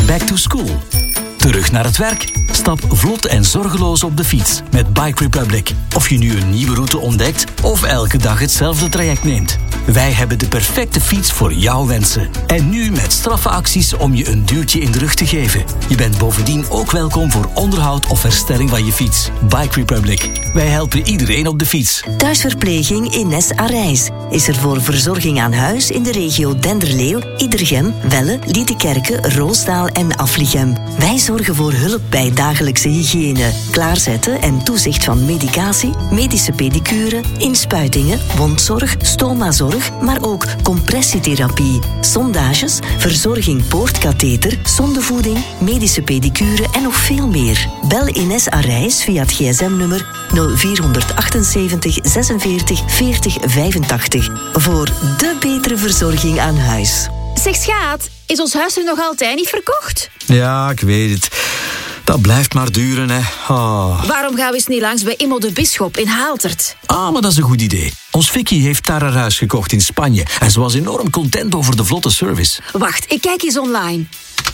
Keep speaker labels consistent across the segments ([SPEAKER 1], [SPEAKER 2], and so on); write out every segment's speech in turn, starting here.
[SPEAKER 1] Back to school. Terug naar het werk? Stap vlot en zorgeloos op de fiets met Bike Republic. Of je nu een nieuwe route ontdekt of elke dag hetzelfde traject neemt. Wij hebben de perfecte fiets voor jouw wensen. En nu met straffe acties om je een duwtje in de rug te geven. Je bent bovendien ook welkom voor onderhoud of herstelling van je fiets. Bike Republic. Wij helpen iedereen op de fiets.
[SPEAKER 2] Thuisverpleging Ines Arijs is er voor verzorging aan huis in de regio Denderleeuw, Iedergem, Welle, Liedekerke, Roosdaal en Aflichem. Wij zorgen voor hulp bij dagelijkse hygiëne, klaarzetten en toezicht van medicatie, medische pedicure, inspuitingen, wondzorg, stomazorg, maar ook compressietherapie, sondages, verzorging poortkatheter, zondevoeding, medische pedicure en nog veel meer. Bel Ines Arijs via het gsm-nummer 0478 46 40 85 voor de betere verzorging aan huis.
[SPEAKER 3] Zeg schaat, is ons huis nu nog altijd niet verkocht?
[SPEAKER 1] Ja, ik weet het. Dat blijft maar duren, hè. Oh.
[SPEAKER 3] Waarom gaan we eens niet langs bij Immo de Bisschop in Haaltert?
[SPEAKER 1] Ah, maar dat is een goed idee. Ons Vicky heeft daar haar huis gekocht in Spanje. En ze was enorm content over de vlotte service.
[SPEAKER 3] Wacht, ik kijk eens online.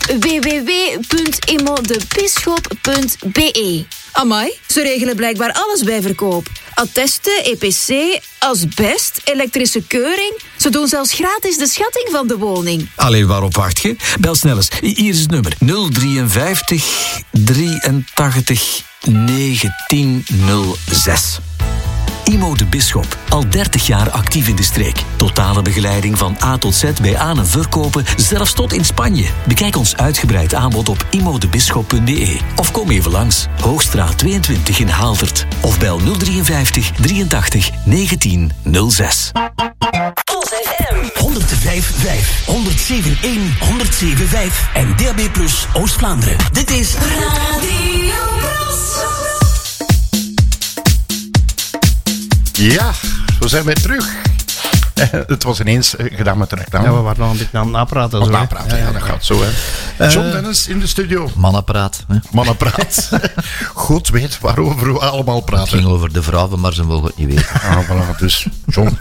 [SPEAKER 3] www.immodebisschop.be. Amai, ze regelen blijkbaar alles bij verkoop. Attesten, EPC, asbest, elektrische keuring. Ze doen zelfs gratis de schatting van de woning.
[SPEAKER 1] Allee, waarop wacht je? Bel snel eens. Hier is het nummer. 053 83 1906. Immo de Bisschop. Al 30 jaar actief in de streek. Totale begeleiding van A tot Z bij aan- en verkopen, zelfs tot in Spanje. Bekijk ons uitgebreid aanbod op immodebisschop.be. Of kom even langs. Hoogstraat 22 in Haaltert. Of bel 053 83 1906.
[SPEAKER 4] Pulse FM 105.5, 107.1, 107.5 en DAB+ Oost-Vlaanderen. Dit is Radio Bros.
[SPEAKER 5] Ja, zo zijn wij terug. Het was ineens gedaan met de reclame.
[SPEAKER 6] Ja, we waren nog een beetje aan het napraten.
[SPEAKER 5] Nog napraten, ja, dat gaat zo. Hè. John Dennis in de studio.
[SPEAKER 7] Mannapraat.
[SPEAKER 5] Mannapraat. God weet waarover we allemaal
[SPEAKER 7] Het
[SPEAKER 5] praten.
[SPEAKER 7] ging over de vrouwen, maar ze mogen het niet weten.
[SPEAKER 5] Ah, voilà, dus John.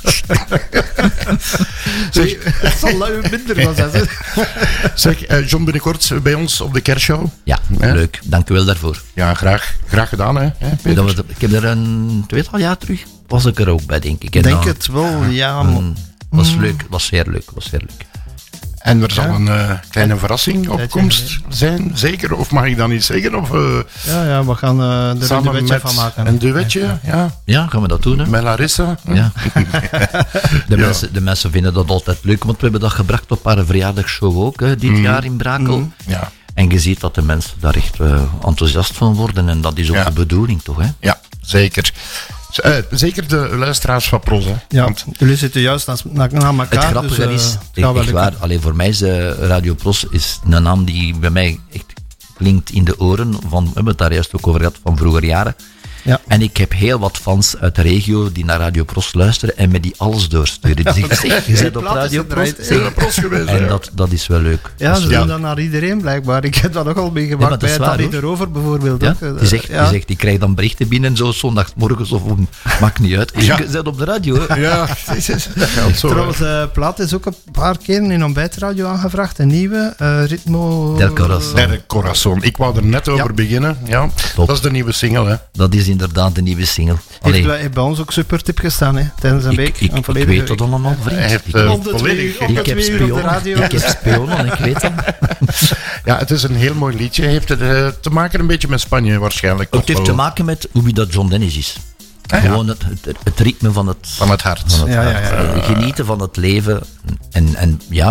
[SPEAKER 5] Zeg,
[SPEAKER 6] Het zal lui minder van zijn.
[SPEAKER 5] zeg, John, binnenkort bij ons op de kerstshow.
[SPEAKER 7] Ja, leuk. Dank u wel daarvoor.
[SPEAKER 5] Ja, graag gedaan, hè. Peter?
[SPEAKER 7] Ik heb er een tweetal jaar terug, was ik er ook bij, denk ik.
[SPEAKER 6] Ik denk het wel, ja.
[SPEAKER 7] Was leuk, was zeer leuk.
[SPEAKER 5] En er zal een kleine verrassing op komst zijn, zeker? Of mag ik dat niet zeggen? Of,
[SPEAKER 6] Ja, we gaan er een
[SPEAKER 5] samen
[SPEAKER 6] duetje
[SPEAKER 5] met
[SPEAKER 6] van maken.
[SPEAKER 5] een duetje, ja.
[SPEAKER 7] Ja, gaan we dat doen, hè?
[SPEAKER 5] Met Larissa.
[SPEAKER 7] Ja. De mensen vinden dat altijd leuk, want we hebben dat gebracht op haar verjaardagsshow ook, hè, dit jaar in Brakel.
[SPEAKER 5] Ja.
[SPEAKER 7] En je ziet dat de mensen daar echt enthousiast van worden en dat is ook de bedoeling, toch? Hè?
[SPEAKER 5] Ja, zeker. Zeker de luisteraars van Pros, hè.
[SPEAKER 6] Ja,
[SPEAKER 5] Want,
[SPEAKER 6] jullie zitten juist naar elkaar.
[SPEAKER 7] Het grappige
[SPEAKER 6] dus,
[SPEAKER 7] is,
[SPEAKER 6] gaan we
[SPEAKER 7] echt waar, voor mij is Radio Pros is een naam die bij mij echt klinkt in de oren. We hebben het daar juist ook over gehad van vroeger jaren.
[SPEAKER 6] Ja.
[SPEAKER 7] En ik heb heel wat fans uit de regio die naar Radio Pros luisteren en met die alles doorsturen. Die zeggen, zeg, je zit op Radio Pros.
[SPEAKER 5] Pros geweest,
[SPEAKER 7] En
[SPEAKER 5] ja.
[SPEAKER 7] dat is wel leuk.
[SPEAKER 6] Ja, ze
[SPEAKER 5] Ja.
[SPEAKER 6] doen dat naar iedereen blijkbaar. Ik heb dat ook al meegemaakt
[SPEAKER 7] maar dat
[SPEAKER 6] bij
[SPEAKER 7] is
[SPEAKER 6] het
[SPEAKER 7] waar,
[SPEAKER 6] Allee
[SPEAKER 7] hoor.
[SPEAKER 6] erover bijvoorbeeld.
[SPEAKER 7] Ja?
[SPEAKER 6] Ook.
[SPEAKER 7] Die zegt, ik krijg dan berichten binnen, zo zondagmorgens of maakt niet uit.
[SPEAKER 5] Ja.
[SPEAKER 7] Je zit op de radio, hè.
[SPEAKER 5] Ja, dat geldt zo.
[SPEAKER 6] Trouwens, Plaat is ook een paar keer in ontbijtradio aangevraagd. Een nieuwe, Ritmo...
[SPEAKER 7] Del Corazon.
[SPEAKER 5] Derde Corazon. Ik wou er net over beginnen. Ja,
[SPEAKER 7] Top.
[SPEAKER 5] dat is de nieuwe single, hè.
[SPEAKER 7] Dat is inderdaad de nieuwe single. Allee,
[SPEAKER 6] Heeft bij ons ook supertip gestaan, hè, tijdens een week.
[SPEAKER 7] ik weet dat allemaal, vriend.
[SPEAKER 5] Hij heeft
[SPEAKER 6] Om de
[SPEAKER 5] volledig...
[SPEAKER 6] twee uur.
[SPEAKER 7] Ik heb
[SPEAKER 6] 2 uur op de radio.
[SPEAKER 7] spionnen, ik heb spionnen, ik weet dat.
[SPEAKER 5] Ja, het is een heel mooi liedje. Hij heeft het te maken een beetje met Spanje waarschijnlijk.
[SPEAKER 7] Het heeft te maken met hoe dat John Dennis is. Gewoon het ritme van het
[SPEAKER 5] Van het hart.
[SPEAKER 6] Ja.
[SPEAKER 7] genieten van het leven. En ja,